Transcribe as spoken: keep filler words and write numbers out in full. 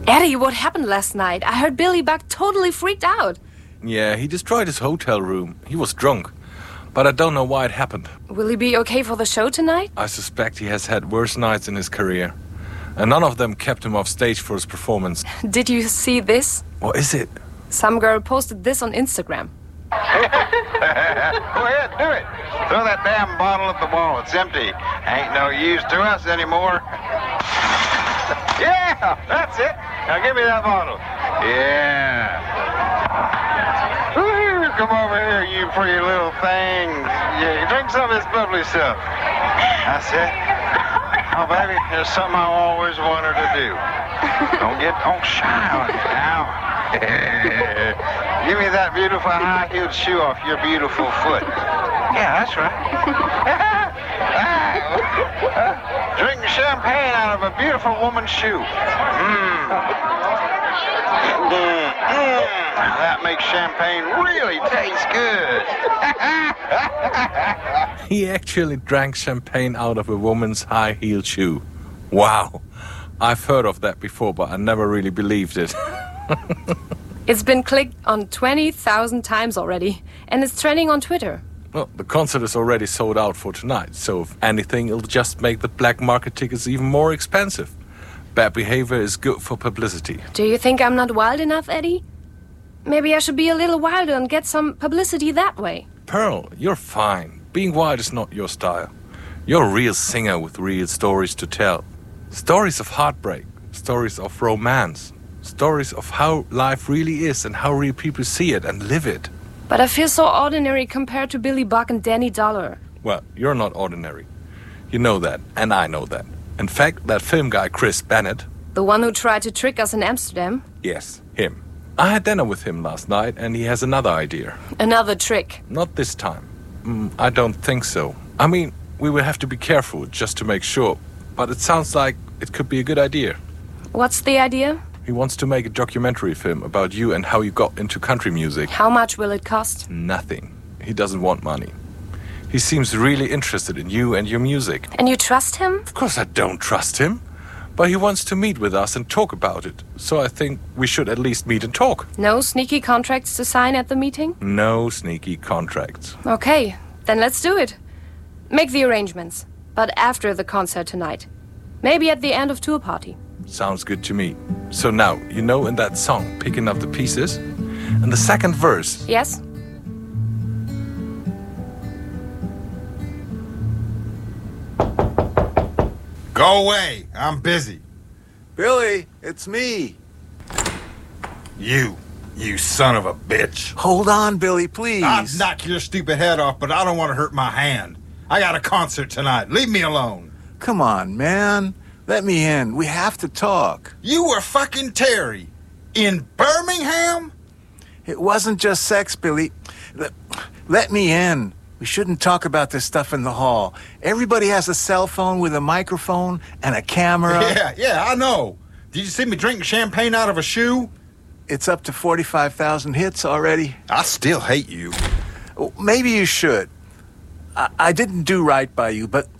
Eddie, what happened last night? I heard Billy Buck totally freaked out. Yeah, he destroyed his hotel room. He was drunk. But I don't know why it happened. Will he be okay for the show tonight? I suspect he has had worse nights in his career. And none of them kept him off stage for his performance. Did you see this? What is it? Some girl posted this on Instagram. Go ahead, do it. Throw that damn bottle at the wall. It's empty. Ain't no use to us anymore. Yeah, that's it. Now give me that bottle. Yeah. Woo, come over here, you pretty little thing. Yeah, drink some of this bubbly stuff. That's it. Oh, baby, there's something I always wanted to do. Don't get all shy on me now. Give me that beautiful high-heeled shoe off your beautiful foot. Yeah, that's right. Drink champagne out of a beautiful woman's shoe. Mmm. Mm, mm. That makes champagne really taste good. He actually drank champagne out of a woman's high-heeled shoe. Wow. I've heard of that before, but I never really believed it. It's been clicked on twenty thousand times already, and it's trending on Twitter. Well, the concert is already sold out for tonight, so if anything, it'll just make the black market tickets even more expensive. Bad behavior is good for publicity. Do you think I'm not wild enough, Eddie? Maybe I should be a little wilder and get some publicity that way. Pearl, you're fine. Being wild is not your style. You're a real singer with real stories to tell. Stories of heartbreak, stories of romance, stories of how life really is and how real people see it and live it. But I feel so ordinary compared to Billy Buck and Danny Dollar. Well, you're not ordinary. You know that, and I know that. In fact, that film guy, Chris Bennett... The one who tried to trick us in Amsterdam? Yes, him. I had dinner with him last night, and he has another idea. Another trick? Not this time. Mm, I don't think so. I mean, we will have to be careful just to make sure. But it sounds like it could be a good idea. What's the idea? He wants to make a documentary film about you and how you got into country music. How much will it cost? Nothing. He doesn't want money. He seems really interested in you and your music. And you trust him? Of course I don't trust him. But he wants to meet with us and talk about it. So I think we should at least meet and talk. No sneaky contracts to sign at the meeting? No sneaky contracts. Okay, then let's do it. Make the arrangements. But after the concert tonight. Maybe at the end of tour party. Sounds good to me. So now, you know in that song, Picking Up the Pieces? And the second verse... Yes? Go away. I'm busy. Billy, it's me. You. You son of a bitch. Hold on, Billy, please. I'll knock your stupid head off, but I don't want to hurt my hand. I got a concert tonight. Leave me alone. Come on, man. Let me in. We have to talk. You were fucking Terry. In Birmingham? It wasn't just sex, Billy. Let, let me in. We shouldn't talk about this stuff in the hall. Everybody has a cell phone with a microphone and a camera. Yeah, yeah, I know. Did you see me drinking champagne out of a shoe? It's up to forty-five thousand hits already. I still hate you. Maybe you should. I, I didn't do right by you, but